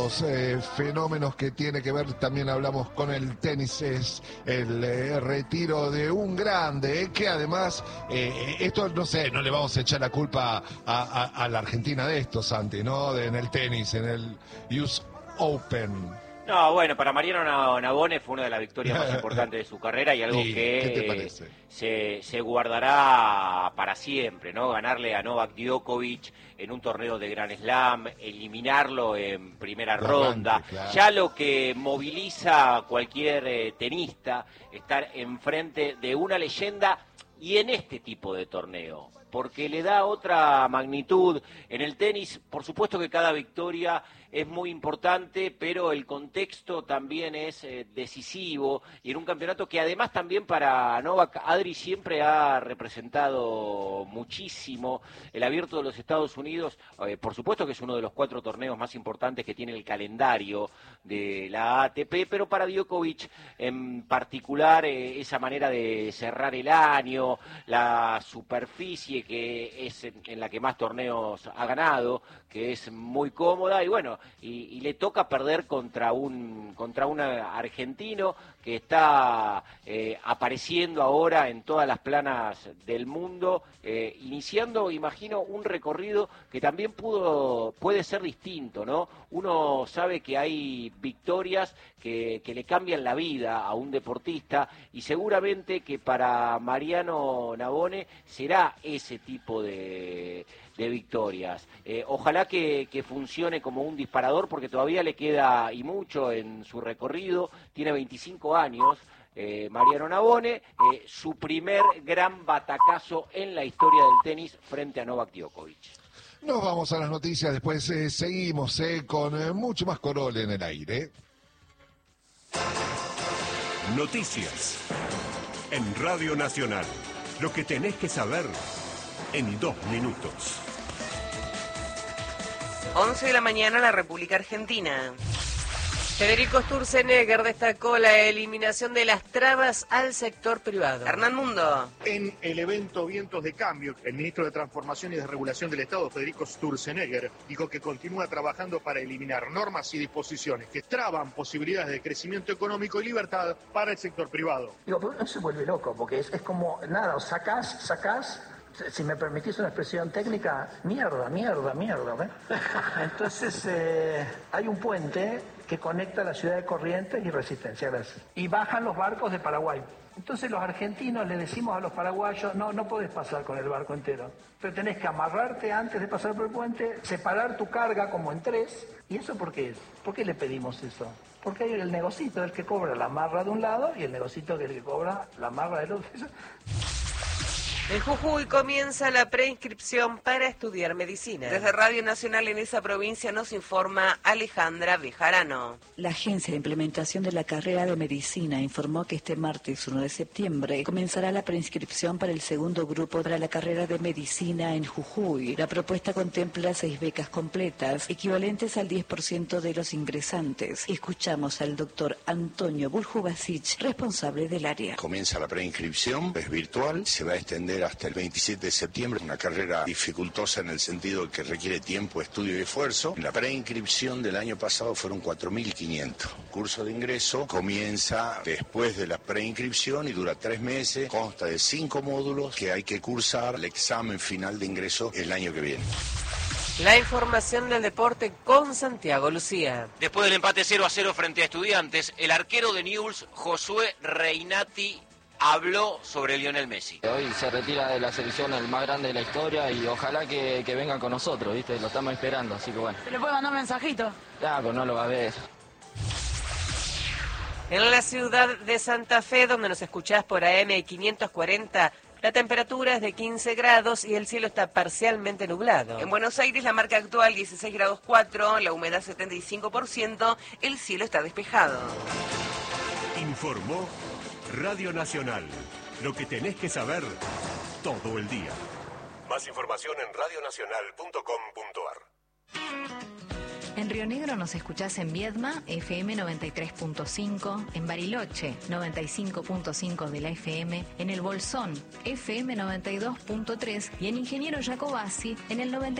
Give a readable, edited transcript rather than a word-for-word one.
Fenómenos que tiene que ver, también hablamos con el tenis, es el retiro de un grande, que además, esto no sé, no le vamos a echar la culpa a la Argentina de esto, Santi, ¿no? En el tenis, en el US Open. No, bueno, para Mariano Navone fue una de las victorias más importantes de su carrera y algo que se guardará para siempre, ¿no? Ganarle a Novak Djokovic en un torneo de Grand Slam, eliminarlo en primera ronda. Claro. Ya lo que moviliza a cualquier tenista, estar enfrente de una leyenda y en este tipo de torneo, porque le da otra magnitud. En el tenis, por supuesto que cada victoria es muy importante, pero el contexto también es decisivo, y en un campeonato que además también para Novak, Adri siempre ha representado muchísimo. El Abierto de los Estados Unidos, por supuesto que es uno de los 4 torneos más importantes que tiene el calendario de la ATP, pero para Djokovic en particular, esa manera de cerrar el año, la superficie que es en la que más torneos ha ganado, que es muy cómoda, y bueno, y le toca perder contra un argentino que está apareciendo ahora en todas las planas del mundo, iniciando, imagino, un recorrido que también puede ser distinto, ¿no? Uno sabe que hay victorias que le cambian la vida a un deportista, y seguramente que para Mariano Navone será ese tipo de victorias. Ojalá que funcione como un disparador, porque todavía le queda y mucho en su recorrido. Tiene 25 años, Mariano Navone, su primer gran batacazo en la historia del tenis frente a Novak Djokovic. Nos vamos a las noticias, después seguimos con mucho más Corole en el aire. Noticias en Radio Nacional. Lo que tenés que saber en 2 minutos. 11 de la mañana, la República Argentina. Federico Sturzenegger destacó la eliminación de las trabas al sector privado. Hernán Mundo. En el evento Vientos de Cambio, el ministro de Transformación y Desregulación del Estado, Federico Sturzenegger, dijo que continúa trabajando para eliminar normas y disposiciones que traban posibilidades de crecimiento económico y libertad para el sector privado. Digo, pero uno se vuelve loco, porque es como, nada, sacás, si me permitís una expresión técnica, mierda. ¿Ves? Entonces, hay un puente que conecta la ciudad de Corrientes y Resistencia, gracias. Y bajan los barcos de Paraguay. Entonces los argentinos le decimos a los paraguayos, no podés pasar con el barco entero, pero tenés que amarrarte antes de pasar por el puente, separar tu carga como en 3. ¿Y eso por qué es? ¿Por qué le pedimos eso? Porque hay el negocito, el que cobra la amarra de un lado, y el negocito que es el que cobra la amarra del otro. En Jujuy comienza la preinscripción para estudiar medicina. Desde Radio Nacional en esa provincia nos informa Alejandra Bejarano. La Agencia de Implementación de la Carrera de Medicina informó que este martes 1 de septiembre comenzará la preinscripción para el segundo grupo para la carrera de Medicina en Jujuy. La propuesta contempla 6 becas completas, equivalentes al 10% de los ingresantes. Escuchamos al doctor Antonio Buljubasic, responsable del área. Comienza la preinscripción, es virtual, se va a extender hasta el 27 de septiembre, una carrera dificultosa en el sentido que requiere tiempo, estudio y esfuerzo. La preinscripción del año pasado fueron 4.500. El curso de ingreso comienza después de la preinscripción y dura 3 meses, consta de 5 módulos que hay que cursar el examen final de ingreso el año que viene. La información del deporte con Santiago Lucía. Después del empate 0-0 frente a Estudiantes, el arquero de Newell's, Josué Reinati, habló sobre Lionel Messi. Hoy se retira de la selección el más grande de la historia y ojalá que venga con nosotros, ¿viste? Lo estamos esperando, así que bueno. ¿Se le puede mandar un mensajito? Claro, pero no lo va a ver. En la ciudad de Santa Fe, donde nos escuchás por AM 540, la temperatura es de 15 grados y el cielo está parcialmente nublado. En Buenos Aires la marca actual 16 grados 4, la humedad 75%, el cielo está despejado. Informó Radio Nacional. Lo que tenés que saber todo el día. Más información en radionacional.com.ar. En Río Negro nos escuchás en Viedma, FM 93.5, en Bariloche, 95.5 de la FM, en El Bolsón, FM 92.3 y en Ingeniero Jacobasi, en el 90.